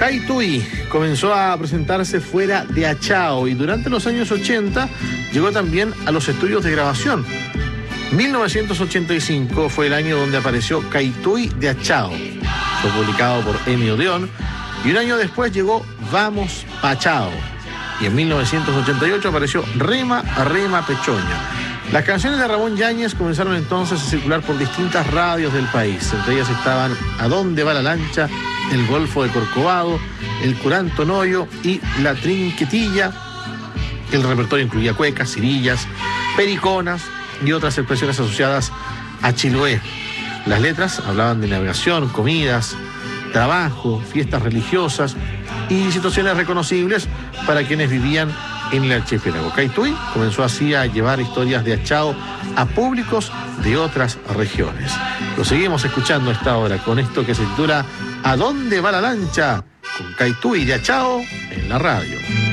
Caituy comenzó a presentarse fuera de Achao y durante los años 80 llegó también a los estudios de grabación. 1985 fue el año donde apareció Caituy de Achao. Fue publicado por Emi Odeón y un año después llegó Vamos Pachao. Y en 1988 apareció Rema Rema Pechoña. Las canciones de Ramón Yáñez comenzaron entonces a circular por distintas radios del país. Entre ellas estaban ¿A dónde va la lancha?, El Golfo de Corcovado, El Curanto Noyo y La Trinquetilla. El repertorio incluía cuecas, cirillas, periconas y otras expresiones asociadas a Chiloé. Las letras hablaban de navegación, comidas, trabajo, fiestas religiosas y situaciones reconocibles para quienes vivían en el archipiélago. Caituy comenzó así a llevar historias de Achao a públicos de otras regiones. Lo seguimos escuchando a esta hora con esto que se titula ¿A dónde va la lancha?, con Caituy de Achao en la radio.